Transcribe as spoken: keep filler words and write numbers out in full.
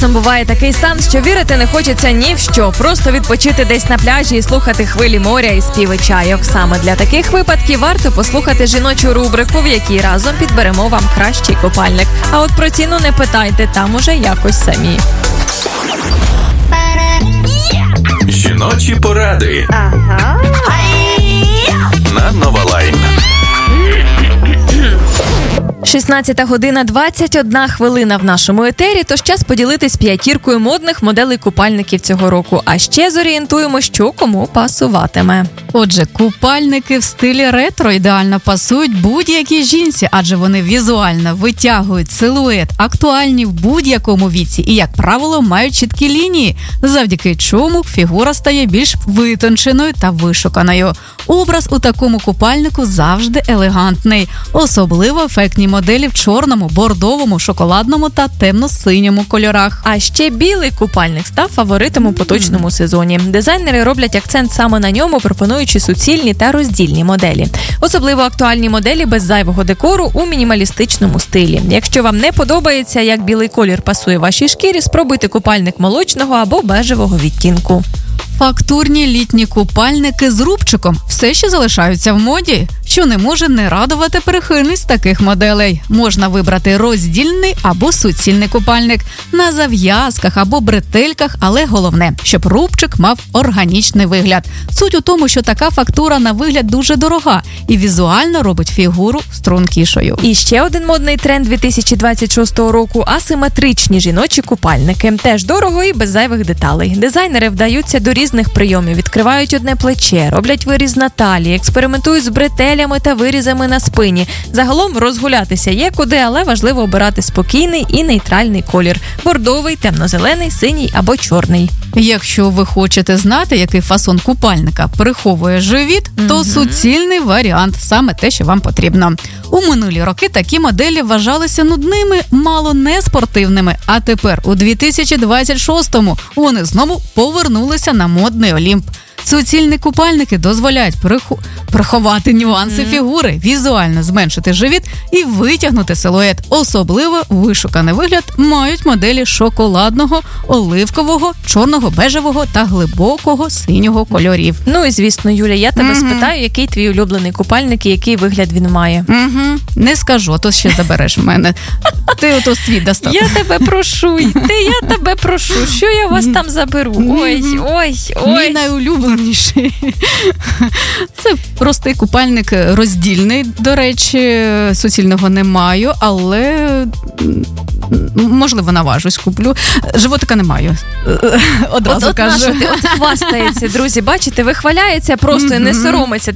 Буває такий стан, що вірити не хочеться ні в що. Просто відпочити десь на пляжі і слухати хвилі моря і співи чайок. Саме для таких випадків варто послухати жіночу рубрику, в якій разом підберемо вам кращий купальник. А от про ціну не питайте, там уже якось самі. Жіночі поради. Ага. На Новалайн. шістнадцята година двадцять одна хвилина в нашому етері, тож час поділитись п'ятіркою модних моделей купальників цього року. А ще зорієнтуємо, що кому пасуватиме. Отже, купальники в стилі ретро ідеально пасують будь-якій жінці, адже вони візуально витягують силует, актуальні в будь-якому віці і, як правило, мають чіткі лінії, завдяки чому фігура стає більш витонченою та вишуканою. Образ у такому купальнику завжди елегантний, особливо ефектні моделі в чорному, бордовому, шоколадному та темно-синьому кольорах. А ще білий купальник став фаворитом у поточному сезоні. Дизайнери роблять акцент саме на ньому, пропонуючи суцільні та роздільні моделі. Особливо актуальні моделі без зайвого декору у мінімалістичному стилі. Якщо вам не подобається, як білий колір пасує вашій шкірі, спробуйте купальник молочного або бежевого відтінку. Фактурні літні купальники з рубчиком все ще залишаються в моді, що не може не радувати прихильність таких моделей. Можна вибрати роздільний або суцільний купальник на зав'язках або бретельках, але головне, щоб рубчик мав органічний вигляд. Суть у тому, що така фактура на вигляд дуже дорога і візуально робить фігуру стрункішою. І ще один модний тренд дві тисячі двадцять шостого року – асиметричні жіночі купальники. Теж дорого і без зайвих деталей. Дизайнери вдаються до різних прийомів, відкривають одне плече, роблять виріз на талії, експериментують з бретелями та вирізами на спині. Загалом розгулятися є куди, але важливо обирати спокійний і нейтральний колір – бордовий, темно-зелений, синій або чорний. Якщо ви хочете знати, який фасон купальника приховує живіт, то mm-hmm. суцільний варіант – саме те, що вам потрібно. У минулі роки такі моделі вважалися нудними, мало не спортивними, а тепер у дві тисячі двадцять шостому вони знову повернулися на модний Олімп. Суцільні купальники дозволяють приху... приховати нюанси mm. фігури, візуально зменшити живіт і витягнути силует. Особливо вишуканий вигляд мають моделі шоколадного, оливкового, чорного, бежевого та глибокого синього кольорів. Ну і звісно, Юля, я тебе mm-hmm. спитаю, який твій улюблений купальник і який вигляд він має. Mm-hmm. Не скажу, а то ще забереш в мене. Ти ото світ достав. Я тебе прошу, ти, я тебе прошу, що я вас там заберу? Ой, ой, ой. Мій найулюбленіший. Це простий купальник роздільний, до речі, суцільного не маю, але можливо наважусь, куплю. Животика не маю, одразу от, кажу. От, от хвастається, друзі, бачите, вихваляється просто mm-hmm. і не соромиться.